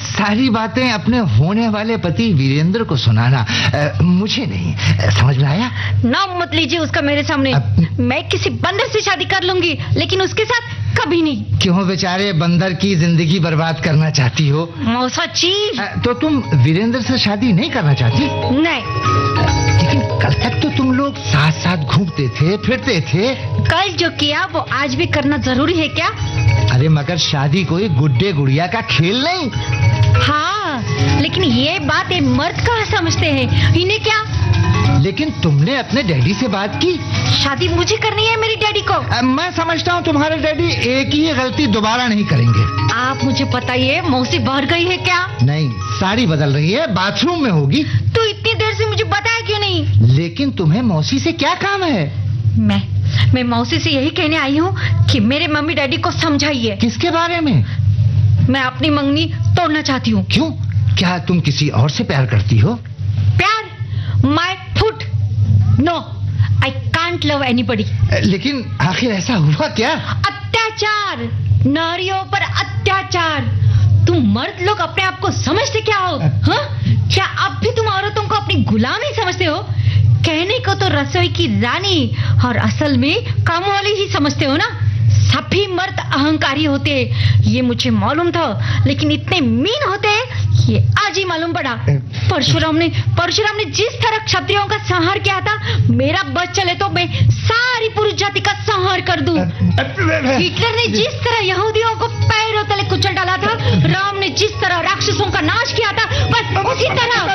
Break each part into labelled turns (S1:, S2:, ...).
S1: सारी बातें अपने होने वाले पति वीरेंद्र को सुनाना, मुझे नहीं। समझ में आया?
S2: नाम मत लीजिए उसका मेरे सामने। मैं किसी बंदर से शादी कर लूंगी, लेकिन उसके साथ कभी नहीं।
S1: क्यों बेचारे बंदर की जिंदगी बर्बाद करना चाहती हो?
S2: मौसा जी,
S1: तो तुम वीरेंद्र से शादी नहीं करना चाहती?
S2: नहीं।
S1: लेकिन कल तक तो तुम लोग साथ साथ घूमते थे, फिरते थे।
S2: कल जो किया वो आज भी करना जरूरी है क्या?
S1: अरे मगर शादी कोई गुड्डे गुड़िया का खेल नहीं।
S2: हाँ, लेकिन ये बात ये मर्द कहाँ समझते हैं, इन्हें क्या?
S1: लेकिन तुमने अपने डैडी से बात की?
S2: शादी मुझे करनी है मेरी डैडी को।
S1: मैं समझता हूँ तुम्हारे डैडी एक ही गलती दोबारा नहीं करेंगे।
S2: आप मुझे बताइए, मौसी बाहर गई है क्या?
S1: नहीं, साड़ी बदल रही है, बाथरूम में होगी।
S2: तो इतनी देर से मुझे बताया क्यों नहीं?
S1: लेकिन तुम्हें मौसी से क्या काम है?
S2: मैं मौसी से यही कहने आई हूँ कि मेरे मम्मी डैडी को समझाइए।
S1: किसके बारे में?
S2: मैं अपनी मंगनी तोड़ना चाहती हूँ।
S1: क्यों? क्या तुम किसी और से प्यार करती हो?
S2: प्यार? My foot, no, I can't love anybody.
S1: लेकिन आखिर ऐसा हुआ क्या?
S2: अत्याचार, नारियों पर अत्याचार। तुम मर्द लोग अपने आप को समझते क्या हो? हाँ? क्या अब भी तुम औरतों को अपनी गुलाम ही समझते हो? कहने को तो रसोई की रानी और असल में काम वाली ही समझते हो ना? सभी मर्द अहंकारी होते हैं, ये मुझे मालूम था, लेकिन इतने मीन होते हैं ये आज ही मालूम पड़ा। परशुराम ने जिस तरह क्षत्रियों का संहार किया था, मेरा बस चले तो मैं सारी पुरुष जाति का संहार कर दूं। हिटलर ने जिस तरह यहूदियों को पैरों तले कुचल डाला था, राम ने जिस तरह राक्षसों का नाश किया था, बस उसी तरह।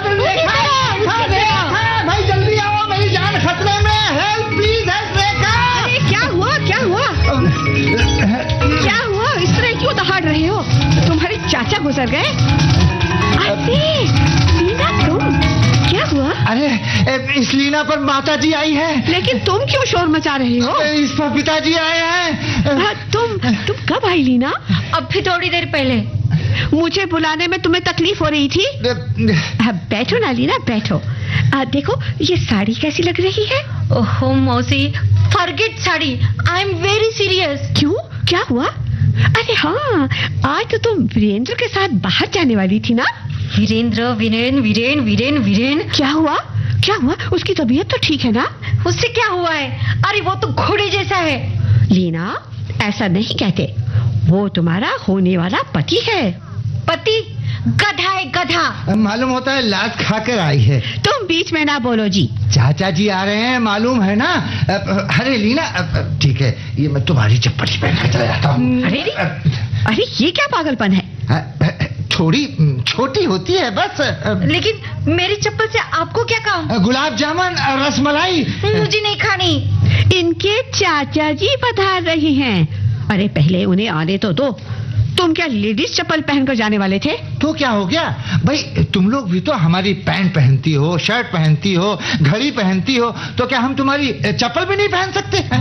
S1: भाई जल्दी आओ, मेरी जान खतरे में है। प्लीज हेल्प रेखा।
S2: अरे क्या हुआ? क्या हुआ? इस तरह क्यों दहाड़ रहे हो? तुम्हारे चाचा गुजर गए? अरे लीना, तुम क्या हुआ?
S1: अरे इस लीना पर माता जी आई है।
S2: लेकिन तुम क्यों शोर मचा रहे हो?
S1: इस पर पिताजी आए हैं।
S3: तुम कब आई लीना?
S2: अब भी थोड़ी देर पहले।
S3: मुझे बुलाने में तुम्हें तकलीफ हो रही थी? बैठो ना लीना, बैठो। देखो ये साड़ी कैसी लग रही है?
S2: ओहो मौसी, forget sari, I am very serious.
S3: क्यों, क्या हुआ? अरे हाँ, आज तो तुम वीरेंद्र के साथ बाहर जाने वाली थी ना?
S2: वीरेन।
S3: क्या हुआ? उसकी तबीयत तो ठीक है ना?
S2: उससे क्या हुआ है? अरे वो तो घोड़े जैसा है।
S3: लीना, ऐसा नहीं कहते, वो तुम्हारा होने वाला पति है।
S2: पति? गधा है, गधा।
S1: मालूम होता है लात खाकर आई है।
S3: तुम बीच में ना बोलो जी।
S1: चाचा जी आ रहे हैं, मालूम है ना? अरे लीना, ठीक है, ये मैं तुम्हारी चप्पल ही पहन कर चला जाता हूँ।
S3: अरे ये क्या पागलपन है?
S1: थोड़ी छोटी होती है बस।
S2: लेकिन मेरी चप्पल से आपको क्या काम?
S1: गुलाब जामुन और रसमलाई
S2: मुझे नहीं खानी।
S3: इनके चाचा जी पधार रहे हैं। अरे पहले उन्हें आने तो दो। तुम क्या लेडीज चप्पल पहनकर जाने वाले थे?
S1: तो क्या हो गया भाई, तुम लोग भी तो हमारी पैंट पहनती हो, शर्ट पहनती हो, घड़ी पहनती हो, तो क्या हम तुम्हारी चप्पल भी नहीं पहन सकते हैं?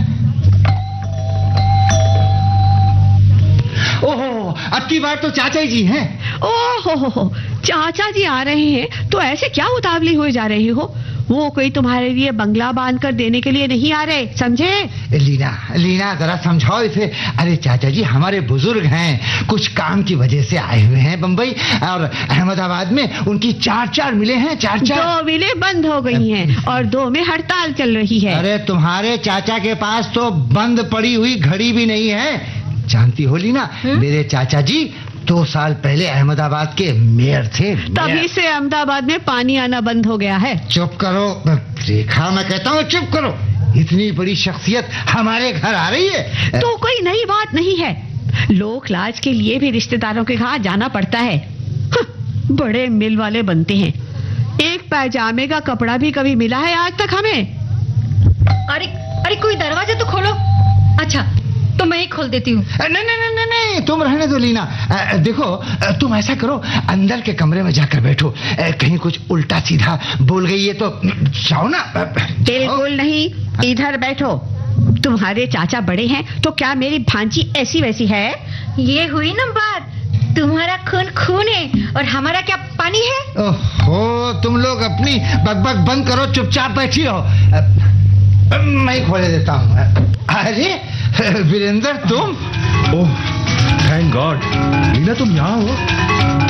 S1: ओहो, अब की बार तो चाचा जी हैं।
S3: ओहो, चाचा जी आ रहे हैं तो ऐसे क्या उतावली हुए जा रही हो? वो कोई तुम्हारे लिए बंगला बांध कर देने के लिए नहीं आ रहे, समझे?
S1: लीना जरा समझाओ इसे। अरे चाचा जी हमारे बुजुर्ग हैं, कुछ काम की वजह से आए हुए हैं बंबई, और अहमदाबाद में उनकी 4 मिलें हैं। 4
S3: 2 मिलें बंद हो गई हैं और 2 में हड़ताल चल रही है।
S1: अरे तुम्हारे चाचा के पास तो बंद पड़ी हुई घड़ी भी नहीं है। जानती हो लीना, मेरे चाचा जी 2 साल पहले अहमदाबाद के मेयर थे।
S3: तभी से अहमदाबाद में पानी आना बंद हो गया है।
S1: चुप करो रेखा, मैं कहता हूँ चुप करो। इतनी बड़ी शख्सियत हमारे घर आ रही है
S3: तो कोई नई बात नहीं है। लोक लाज के लिए भी रिश्तेदारों के यहाँ जाना पड़ता है। बड़े मिल वाले बनते हैं। एक पैजामे का कपड़ा भी कभी मिला है आज तक हमें?
S2: अरे कोई दरवाजा तो खोलो। अच्छा तो मैं ही खोल देती हूँ।
S1: नहीं, तुम रहने दो लीना। देखो तुम ऐसा करो, अंदर के कमरे में जाकर बैठो। कहीं कुछ उल्टा सीधा बोल गई है तो जाओ ना।
S3: बिल्कुल नहीं, इधर बैठो। तुम्हारे चाचा बड़े हैं तो क्या मेरी भांजी ऐसी वैसी है?
S2: ये हुई ना बात। तुम्हारा खून है और हमारा क्या पानी है?
S1: ओहो, तुम लोग अपनी बकबक बंद करो, चुपचाप बैठी रहो। मैं खोले देता हूँ। अरे वीरेंद्र तुम?
S4: ओह थैंक गॉड, लीना तुम यहाँ हो?